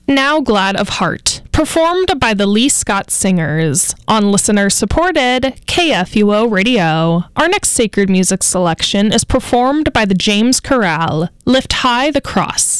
Now Glad of Heart, performed by the Lee Scott Singers on listener-supported KFUO Radio. Our next sacred music selection is performed by the James Chorale, Lift High the Cross.